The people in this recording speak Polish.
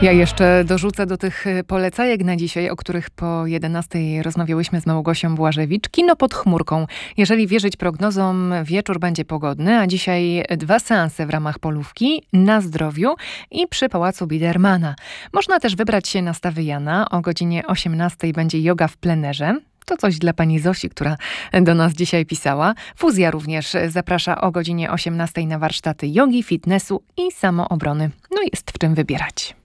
Ja jeszcze dorzucę do tych polecajek na dzisiaj, o których po 11 rozmawiałyśmy z Małgosią Błażewicz. Kino pod chmurką. Jeżeli wierzyć prognozom, wieczór będzie pogodny, a dzisiaj 2 seanse w ramach Polówki na Zdrowiu i przy Pałacu Bidermana. Można też wybrać się na Stawy Jana. O godzinie 18 będzie yoga w plenerze. To coś dla pani Zosi, która do nas dzisiaj pisała. Fuzja również zaprasza o godzinie 18 na warsztaty jogi, fitnessu i samoobrony. No jest w czym wybierać.